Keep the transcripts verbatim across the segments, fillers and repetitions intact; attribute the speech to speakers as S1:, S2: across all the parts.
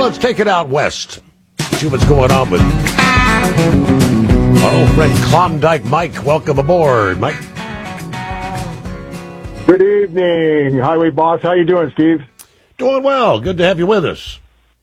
S1: let's take it out west. See what's going on with our old friend Klondike Mike. Welcome aboard, Mike.
S2: Good evening, Highway Boss. How you doing, Steve?
S1: Doing well. Good to have you with us.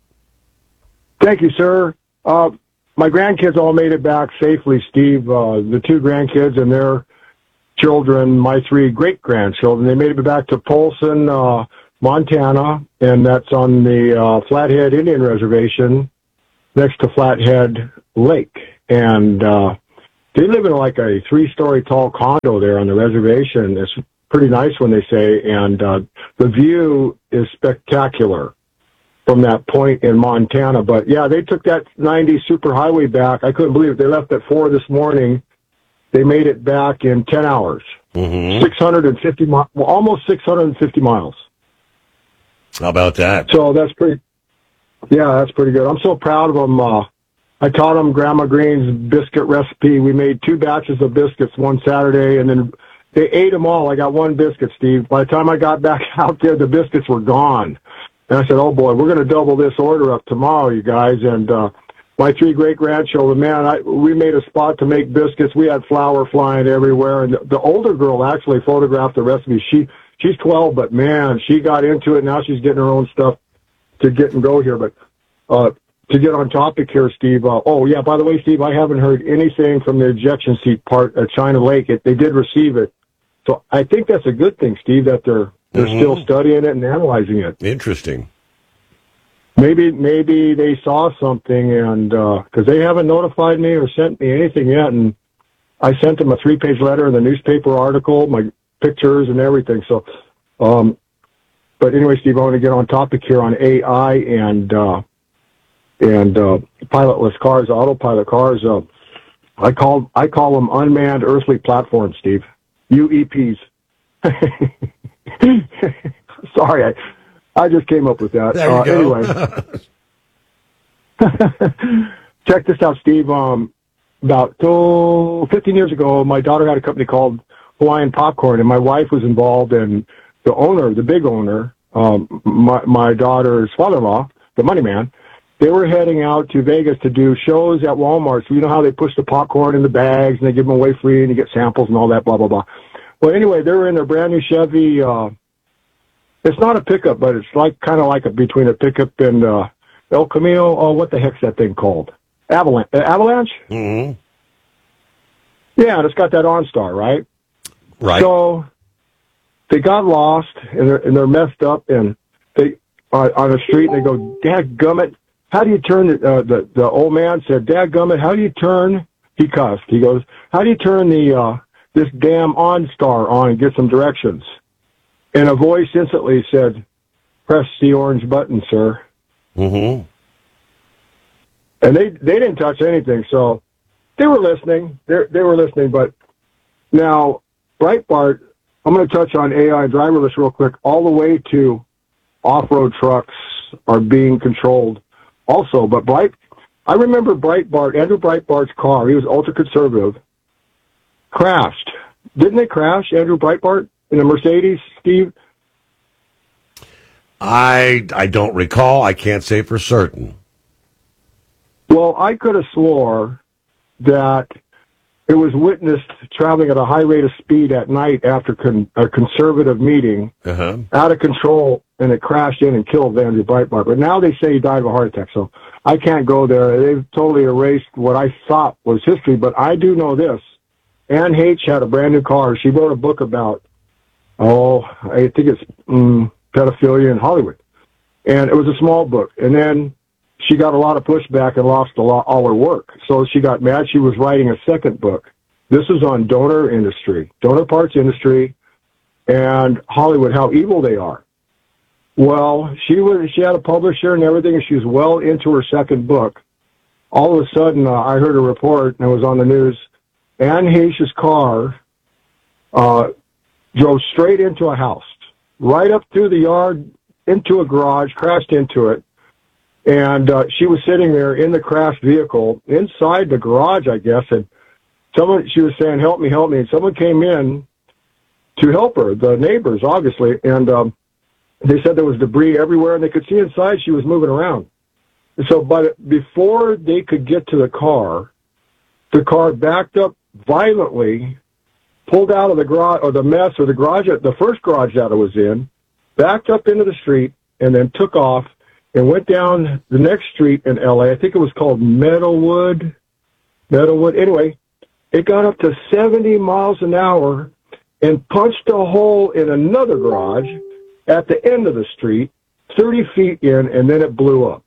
S2: Thank you, sir. Uh, my grandkids all made it back safely, Steve. Uh, the two grandkids and their children, my three great-grandchildren, they made it back to Polson, uh, Montana, and that's on the uh, Flathead Indian Reservation next to Flathead Lake. And uh, they live in like a three-story tall condo there on the reservation. It's pretty nice when they say, and uh, the view is spectacular from that point in Montana. But, yeah, they took that ninety superhighway back. I couldn't believe it. They left at four this morning. They made it back in ten hours. Mm-hmm. six hundred fifty mi- well, almost six hundred fifty miles.
S1: How about that?
S2: So that's pretty, yeah, that's pretty good. I'm so proud of them. Uh, I taught them Grandma Green's biscuit recipe. We made two batches of biscuits one Saturday, and then they ate them all. I got one biscuit, Steve. By the time I got back out there, the biscuits were gone. And I said, oh, boy, we're going to double this order up tomorrow, you guys. And uh, my three great-grandchildren, man, I, we made a spot to make biscuits. We had flour flying everywhere. And the, the older girl actually photographed the recipe. She She's twelve, but, man, she got into it. Now she's getting her own stuff to get and go here. But uh, to get on topic here, Steve, uh, oh, yeah, by the way, Steve, I haven't heard anything from the ejection seat part at China Lake. It, they did receive it. So I think that's a good thing, Steve, that they're they're mm-hmm. still studying it and analyzing it.
S1: Interesting.
S2: Maybe maybe they saw something, and because uh, they haven't notified me or sent me anything yet, and I sent them a three-page letter and the newspaper article, my pictures and everything. So, um, but anyway, Steve, I want to get on topic here on A I and uh, and uh, pilotless cars, autopilot cars. Uh, I call I call them unmanned earthly platforms, Steve. U E Ps. Sorry, I, I just came up with that.
S1: There you
S2: uh,
S1: go.
S2: Anyway, check this out, Steve. Um, about oh, fifteen years ago, my daughter had a company called Hawaiian Popcorn, and my wife was involved, and the owner, the big owner, um, my, my daughter's father-in-law, the money man, they were heading out to Vegas to do shows at Walmart. So you know how they push the popcorn in the bags and they give them away free and you get samples and all that, blah, blah, blah. Well, anyway, they were in their brand new Chevy. Uh, it's not a pickup, but it's like kind of like a, between a pickup and uh, El Camino. Oh, what the heck's that thing called? Avalanche. Uh, Avalanche?
S1: Mm-hmm.
S2: Yeah, and it's got that OnStar, right?
S1: Right.
S2: So they got lost and they're, and they're messed up, and they uh, on the street and they go, "Dadgummit, how do you turn?" The, uh, the the old man said, "Dadgummit, how do you turn?" He cussed. He goes, "How do you turn the uh, this damn OnStar on and get some directions?" And a voice instantly said, "Press the orange button, sir."
S1: Mm-hmm.
S2: And they they didn't touch anything, so they were listening. They they were listening, but now. Breitbart, I'm going to touch on A I driverless real quick, all the way to off-road trucks are being controlled also. But Bright, I remember Breitbart, Andrew Breitbart's car, he was ultra-conservative, crashed. Didn't they crash, Andrew Breitbart, in a Mercedes, Steve?
S1: I, I don't recall. I can't say for certain.
S2: Well, I could have swore that it was witnessed traveling at a high rate of speed at night after con- a conservative meeting, uh-huh. out of control, and it crashed in and killed Andrew Breitbart. But now they say he died of a heart attack, so I can't go there. They've totally erased what I thought was history, but I do know this. Anne H. had a brand new car. She wrote a book about, oh, I think it's um, pedophilia in Hollywood. And it was a small book. And then she got a lot of pushback and lost a lot, all her work. So she got mad. She was writing a second book. This is on donor industry, donor parts industry, and Hollywood, how evil they are. Well, she was she had a publisher and everything, and she was well into her second book. All of a sudden, uh, I heard a report, and it was on the news. Anne Heche's car uh, drove straight into a house, right up through the yard, into a garage, crashed into it. And uh, she was sitting there in the crashed vehicle inside the garage, I guess, and someone, she was saying, "Help me, help me." And someone came in to help her, the neighbors, obviously, and um, they said there was debris everywhere, and they could see inside she was moving around. so, but before they could get to the car, the car backed up violently, pulled out of the garage, or the mess, or the garage, the first garage that it was in, backed up into the street, and then took off and went down the next street in L A. I think it was called Meadowwood. Meadowwood. Anyway, it got up to seventy miles an hour and punched a hole in another garage at the end of the street, thirty feet in, and then it blew up.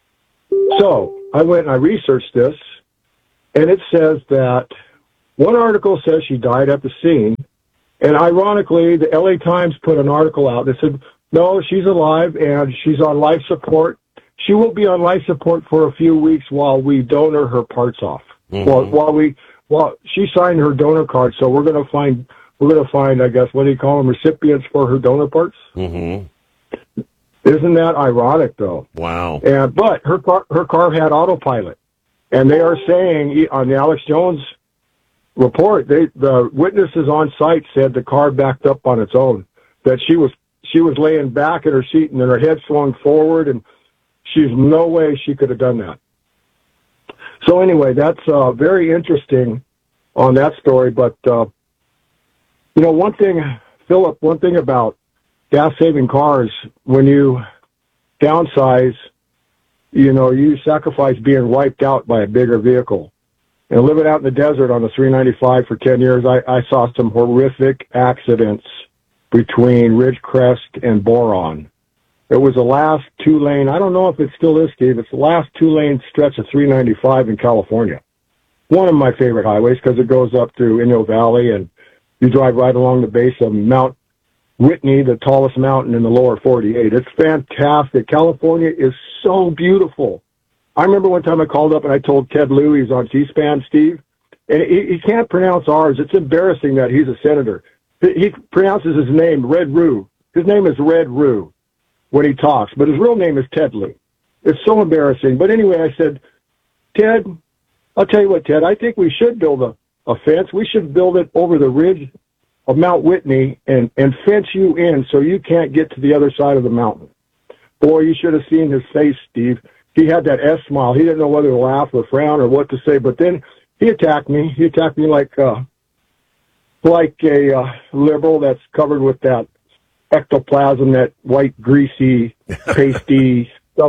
S2: So I went and I researched this, and it says that one article says she died at the scene, and ironically, the L A Times put an article out that said, no, she's alive, and she's on life support. She will be on life support for a few weeks while we donor her parts off. Mm-hmm. While, while we, well, she signed her donor card, so we're going to find, we're going to find, I guess, what do you call them, recipients for her donor parts?
S1: Mm-hmm.
S2: Isn't that ironic, though?
S1: Wow.
S2: And but her car, her car had autopilot, and they are saying on the Alex Jones report, they the witnesses on site said the car backed up on its own. That she was she was laying back in her seat, and then her head swung forward, and she's no way she could have done that. So anyway, that's uh, very interesting on that story. But uh, you know, one thing, Philip, one thing about gas-saving cars, when you downsize, you know, you sacrifice being wiped out by a bigger vehicle. And living out in the desert on the three ninety-five for ten years, I, I saw some horrific accidents between Ridgecrest and Boron. It was the last two-lane, I don't know if it still is, Steve, it's the last two-lane stretch of three ninety-five in California. One of my favorite highways because it goes up through Inyo Valley, and you drive right along the base of Mount Whitney, the tallest mountain in the lower forty-eight. It's fantastic. California is so beautiful. I remember one time I called up and I told Ted Lieu, he's on C-SPAN, Steve, and he, he can't pronounce ours. It's embarrassing that he's a senator. He, he pronounces his name Red Rue. His name is Red Rue when he talks, but his real name is Ted Lieu. It's so embarrassing. But anyway, I said, Ted, I'll tell you what, Ted, I think we should build a, a fence. We should build it over the ridge of Mount Whitney and, and fence you in so you can't get to the other side of the mountain. Boy, you should have seen his face, Steve. He had that S smile. He didn't know whether to laugh or frown or what to say, but then he attacked me. He attacked me like, uh, like a, uh, liberal that's covered with that ectoplasm, that white, greasy, pasty stuff.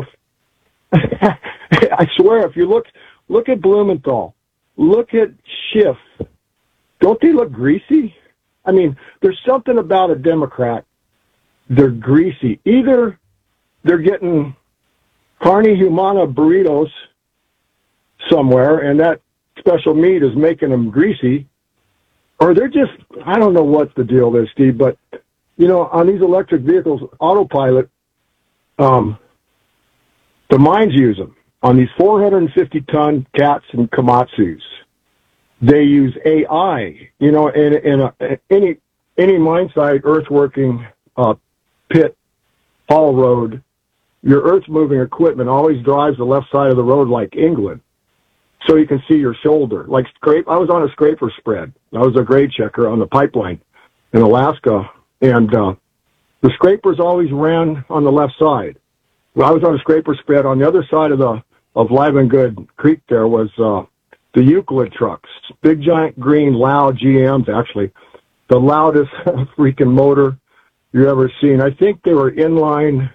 S2: I swear, if you look, look at Blumenthal, look at Schiff. Don't they look greasy? I mean, there's something about a Democrat. They're greasy. Either they're getting carne humana burritos somewhere, and that special meat is making them greasy, or they're just, I don't know what the deal is, Steve, but, you know, on these electric vehicles, autopilot, um, the mines use them. On these four hundred fifty ton Cats and Komatsus, they use A I, you know, in, in a, any, any mine site, earthworking, uh, pit, haul road, your earth-moving equipment always drives the left side of the road like England, so you can see your shoulder. Like scrape, I was on a scraper spread. I was a grade checker on the pipeline in Alaska, and uh, the scrapers always ran on the left side. Well, I was on a scraper spread on the other side of the of Livengood Creek. There was uh, the Euclid trucks, big giant green loud G Ms, actually, the loudest freaking motor you ever seen. I think they were inline.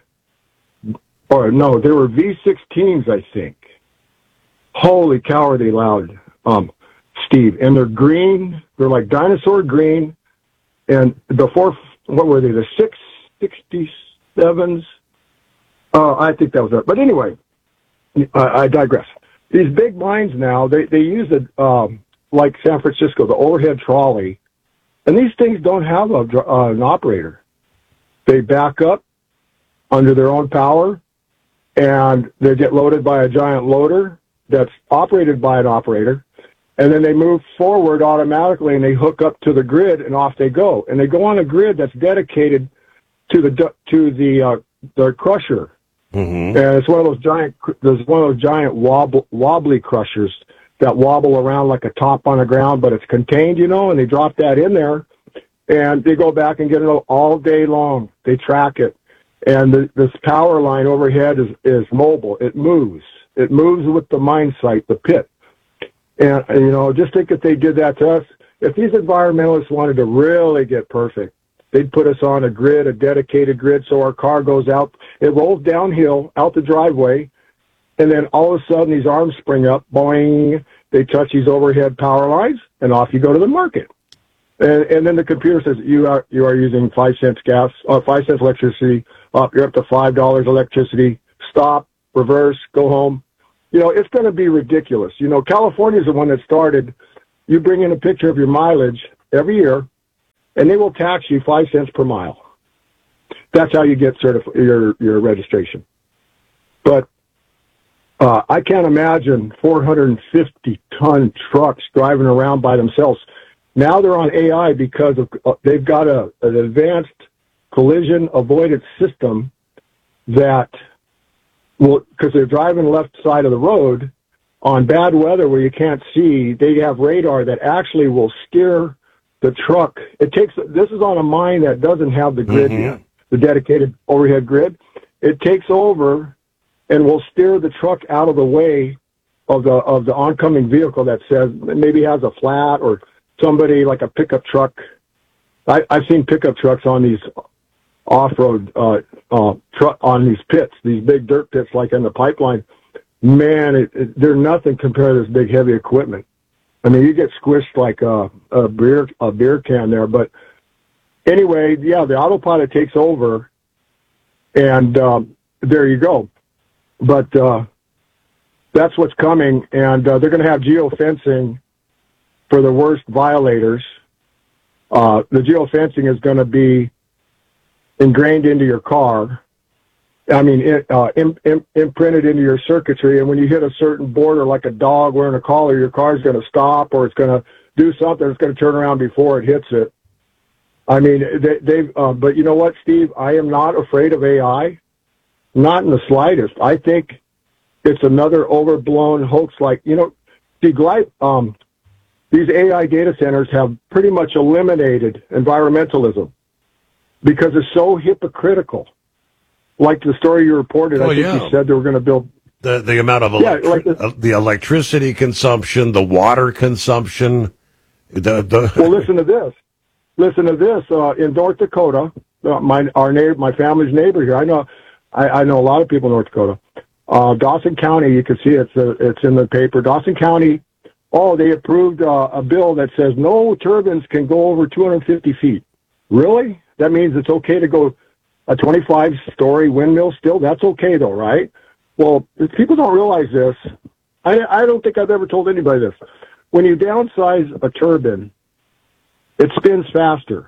S2: Or no, they were V sixteens, I think. Holy cow, are they loud, um, Steve. And they're green. They're like dinosaur green. And the four, what were they, the six sixty-sevens? Uh, I think that was it. But anyway, I, I digress. These big mines now, they, they use it, um, like San Francisco, the overhead trolley. And these things don't have a, uh, an operator. They back up under their own power, and they get loaded by a giant loader that's operated by an operator, and then they move forward automatically, and they hook up to the grid, and off they go. And they go on a grid that's dedicated to the to the uh, the crusher, mm-hmm. and it's one of those giant. There's one of those giant wobble, wobbly crushers that wobble around like a top on the ground, but it's contained, you know. And they drop that in there, and they go back and get it all day long. They track it. And the, this power line overhead is, is mobile. It moves. It moves with the mine site, the pit. And, you know, just think if they did that to us, if these environmentalists wanted to really get perfect, they'd put us on a grid, a dedicated grid, so our car goes out. It rolls downhill, out the driveway, and then all of a sudden these arms spring up, boing, they touch these overhead power lines, and off you go to the market. And, and then the computer says, you are you are using five cents gas, uh, five cents electricity, up, you're up to five dollars electricity, stop, reverse, go home. You know, it's going to be ridiculous. You know, California's the one that started, you bring in a picture of your mileage every year, and they will tax you five cents per mile. That's how you get certif- your your registration. But uh, I can't imagine four hundred fifty ton trucks driving around by themselves. Now they're on A I because of uh, they've got a an advanced collision avoidance system that will, because they're driving left side of the road on bad weather where you can't see. They have radar that actually will steer the truck. It takes, this is on a mine that doesn't have the grid
S1: mm-hmm.
S2: yet, the dedicated overhead grid. It takes over and will steer the truck out of the way of the, of the oncoming vehicle that says, maybe has a flat or somebody like a pickup truck. I, I've seen pickup trucks on these off-road, uh, uh, truck, on these pits, these big dirt pits like in the pipeline. Man, it, it, they're nothing compared to this big heavy equipment. I mean, you get squished like a, a beer a beer can there. But anyway, yeah, the autopilot takes over, and um, there you go. But uh, that's what's coming, and uh, they're going to have geofencing for the worst violators. Uh, the geofencing is going to be ingrained into your car. I mean, it, uh, im, im, imprinted into your circuitry, and when you hit a certain border, like a dog wearing a collar, your car's going to stop, or it's going to do something. It's going to turn around before it hits it. I mean, they, they've. Uh, but you know what, Steve? I am not afraid of A I, not in the slightest. I think it's another overblown hoax. Like, you know, see, um, these A I data centers have pretty much eliminated environmentalism because it's so hypocritical. Like the story you reported,
S1: oh,
S2: I think
S1: yeah.
S2: you said they were going to build
S1: the the amount of electri-
S2: yeah, like the,
S1: uh, the electricity consumption, the water consumption. The, the
S2: well, listen to this. Listen to this. Uh, in North Dakota, uh, my our neighbor, my family's neighbor here. I know, I, I know a lot of people in North Dakota. Uh, Dawson County, you can see it's uh, it's in the paper. Dawson County. Oh, they approved uh, a bill that says no turbines can go over two hundred fifty feet. Really? That means it's okay to go a twenty-five story windmill still? That's okay though, right? Well, if people don't realize this, I, I don't think I've ever told anybody this. When you downsize a turbine, it spins faster,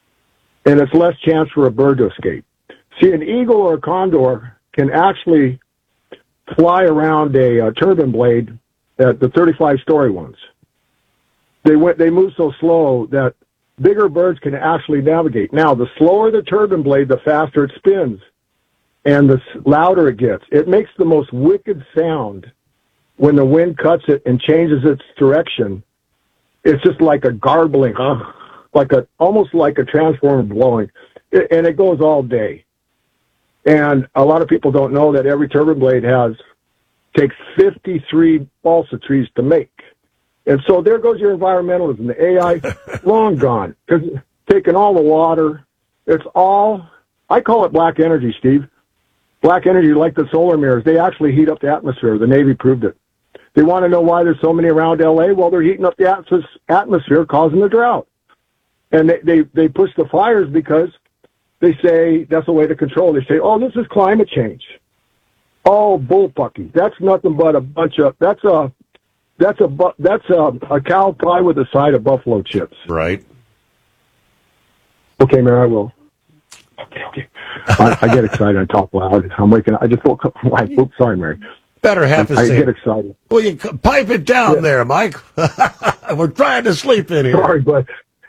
S2: and it's less chance for a bird to escape. See, an eagle or a condor can actually fly around a, a turbine blade at the thirty-five story ones. They went, they move so slow that bigger birds can actually navigate. Now, the slower the turbine blade, the faster it spins, and the louder it gets. It makes the most wicked sound when the wind cuts it and changes its direction. It's just like a garbling, huh? like a almost like a transformer blowing, it, and it goes all day. And a lot of people don't know that every turbine blade has takes fifty-three balsa trees to make. And so there goes your environmentalism. The A I, long gone, because taking all the water. It's all, I call it black energy, Steve. Black energy, like the solar mirrors, they actually heat up the atmosphere. The Navy proved it. They want to know why there's so many around L A. Well, they're heating up the atmosphere, causing the drought. And they, they, they push the fires because they say that's a way to control. They say, oh, this is climate change. Oh, bullpucky. That's nothing but a bunch of, that's a, that's a, that's a, a cow pie with a side of buffalo chips.
S1: Right.
S2: Okay, Mary, I will. Okay, okay. I, I get excited. I talk loud. I'm waking up. I just woke up. Oops, sorry, Mary.
S1: Better have to
S2: I, I
S1: say.
S2: get excited.
S1: Well, you pipe it down yeah. there, Mike. We're trying to sleep in here.
S2: Sorry, but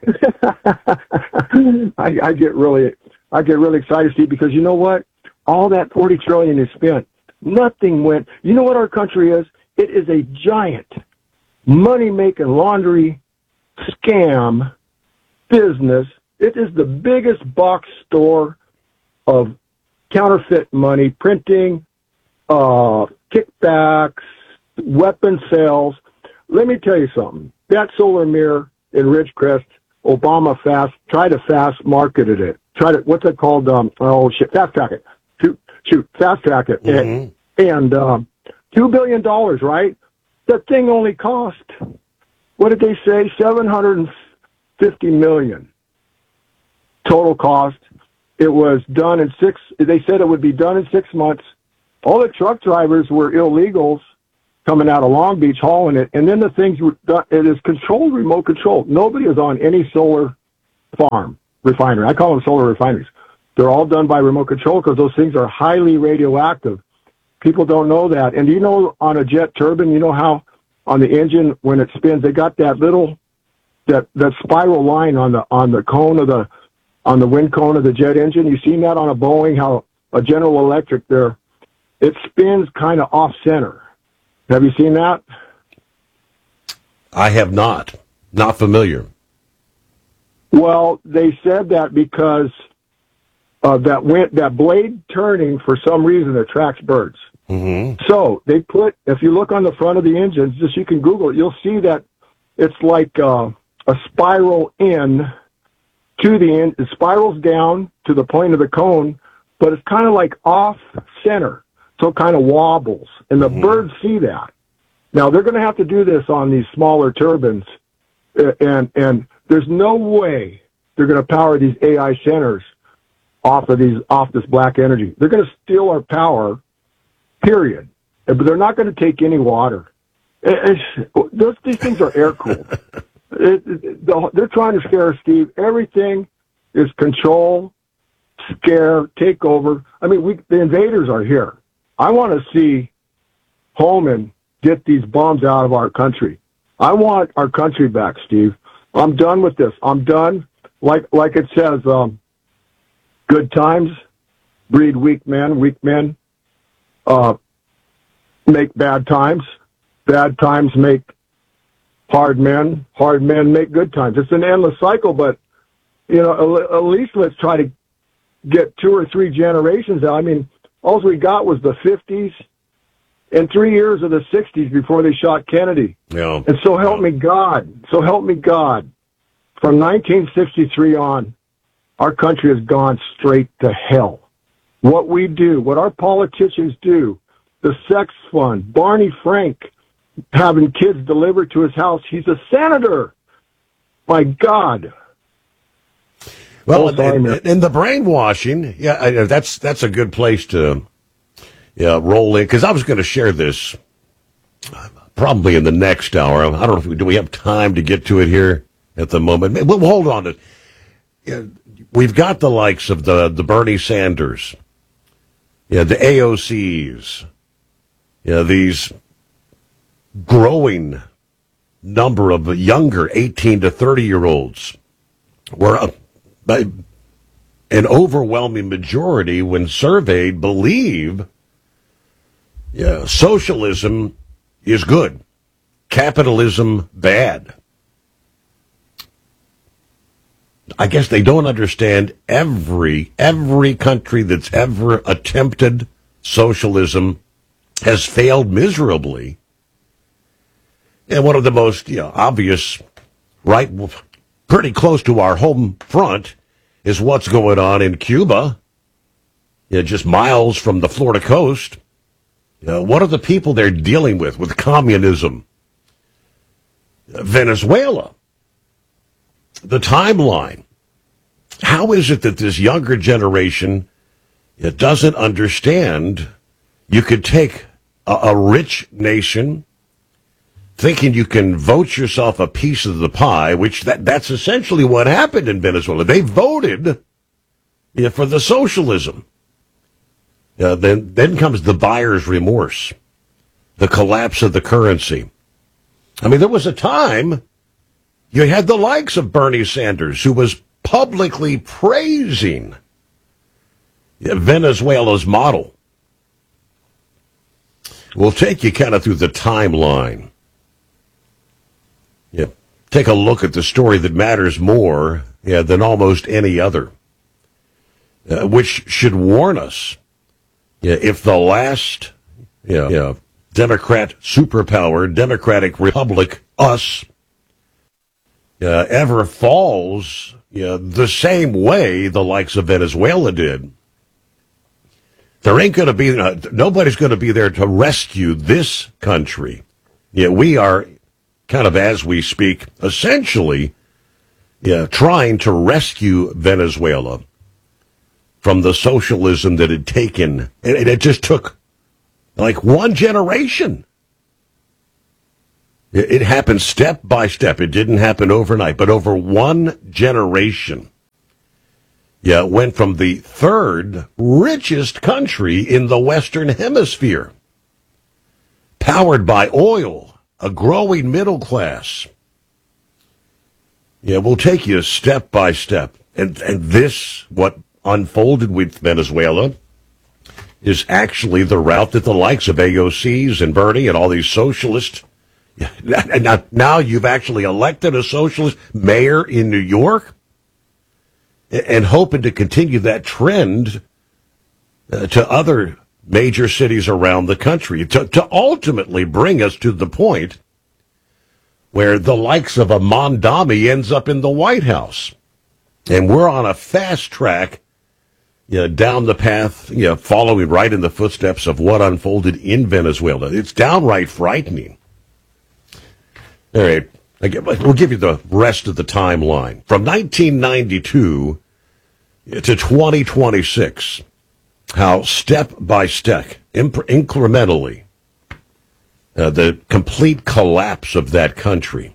S2: I, I get really, I get really excited, Steve, because you know what? All that forty trillion is spent. Nothing went. You know what our country is? It is a giant money-making laundry scam business. It is the biggest box store of counterfeit money, printing, uh, kickbacks, weapon sales. Let me tell you something. That solar mirror in Ridgecrest, Obama fast, tried to fast marketed it. Tried to, what's it called? Um, oh shit, fast track it. Shoot, shoot, fast track it. Mm-hmm. And, and um, two billion dollars, right? That thing only cost, what did they say? seven hundred fifty million total cost. It was done in six, they said it would be done in six months. All the truck drivers were illegals coming out of Long Beach hauling it. And then the things were done, it is controlled, remote controlled. Nobody is on any solar farm refinery. I call them solar refineries. They're all done by remote control because those things are highly radioactive. People don't know that. And you know, on a jet turbine, you know how on the engine, when it spins, they got that little, that, that spiral line on the, on the cone of the, on the wind cone of the jet engine. You've seen that on a Boeing, how a General Electric there, it spins kind of off center. Have you seen that?
S1: I have not. Not familiar.
S2: Well, they said that because uh, that went, that blade turning, for some reason, attracts birds. Mm-hmm. So they put, if you look on the front of the engines, just you can Google it, you'll see that it's like uh, a spiral in to the end. It spirals down to the point of the cone, but it's kind of like off center. So it kind of wobbles, and the mm-hmm. birds see that. Now they're going to have to do this on these smaller turbines, and and there's no way they're going to power these A I centers off of these off this black energy. They're going to steal our power, period. But they're not going to take any water. It's, those, these things are air cooled. it, it, the, they're trying to scare us, Steve. Everything is control, scare, take over. I mean, we the invaders are here. I want to see Holman get these bombs out of our country. I want our country back, Steve. I'm done with this. I'm done. Like like it says, um, good times breed weak men. Weak men uh, make bad times. Bad times make hard men. Hard men make good times. It's an endless cycle, but, you know, at least let's try to get two or three generations out. I mean, all we got was the fifties and three years of the sixties before they shot Kennedy.
S1: Yeah.
S2: And so help me God. So help me God. From nineteen sixty-three on, our country has gone straight to hell. What we do, what our politicians do, the sex fund, Barney Frank having kids delivered to his house. He's a senator. My God.
S1: Well, oh, sorry, and, and the brainwashing, yeah, I, that's that's a good place to yeah, roll in, because I was going to share this probably in the next hour. I don't know if we, do we have time to get to it here at the moment. We'll hold on to it. We've got the likes of the, the Bernie Sanders, yeah, the A O Cs, yeah, these growing number of younger eighteen to thirty-year-olds were uh, an overwhelming majority, when surveyed, believe yeah, socialism is good, capitalism bad. I guess they don't understand every every country that's ever attempted socialism has failed miserably. And one of the most you know, obvious, right, pretty close to our home front, is what's going on in Cuba, you know, just miles from the Florida coast. You know, what are the people they're dealing with, with communism? Venezuela. The timeline. How is it that this younger generation it doesn't understand you could take a, a rich nation, thinking you can vote yourself a piece of the pie, which that, that's essentially what happened in Venezuela. They voted yeah, for the socialism. Uh, then, then comes the buyer's remorse, the collapse of the currency. I mean, there was a time you had the likes of Bernie Sanders, who was publicly praising Venezuela's model. We'll take you kind of through the timeline. Yeah, take a look at the story that matters more yeah, than almost any other. uh, which should warn us, yeah, if the last yeah, yeah, Democrat superpower, Democratic Republic, us, uh, ever falls yeah, the same way the likes of Venezuela did, there ain't going to be, uh, nobody's going to be there to rescue this country. Yeah, we are kind of, as we speak, essentially yeah, trying to rescue Venezuela from the socialism that had taken, and it just took like one generation. It happened step by step. It didn't happen overnight, but over one generation. Yeah, it went from the third richest country in the Western Hemisphere, powered by oil, a growing middle class. Yeah, we'll take you step by step. And, and this, what unfolded with Venezuela, is actually the route that the likes of A O Cs and Bernie and all these socialists, and now, now you've actually elected a socialist mayor in New York, and hoping to continue that trend uh, to other major cities around the country, to, to ultimately bring us to the point where the likes of a Mondami ends up in the White House. And we're on a fast track you know, down the path, you know, following right in the footsteps of what unfolded in Venezuela. It's downright frightening. All right, we'll give you the rest of the timeline. From nineteen ninety-two to twenty twenty-six, how step by step, imp- incrementally, uh, the complete collapse of that country.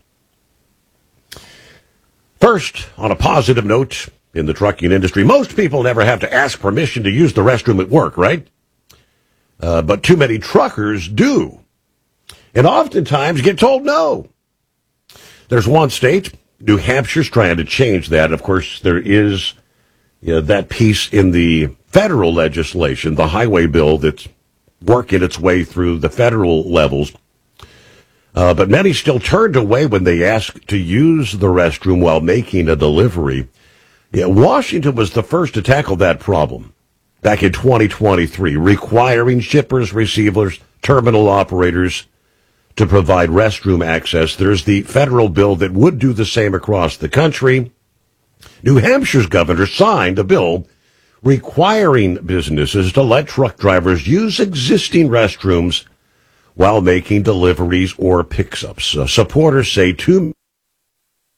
S1: First, on a positive note, in the trucking industry, most people never have to ask permission to use the restroom at work, right? Uh, but too many truckers do, and oftentimes get told no. There's one state, New Hampshire's trying to change that. Of course, there is you know, that piece in the federal legislation, the highway bill that's working its way through the federal levels. Uh, but many still turned away when they asked to use the restroom while making a delivery. Yeah, Washington was the first to tackle that problem back in twenty twenty-three, requiring shippers, receivers, terminal operators to provide restroom access. There's the federal bill that would do the same across the country. New Hampshire's governor signed a bill requiring businesses to let truck drivers use existing restrooms while making deliveries or pickups. Uh, supporters say too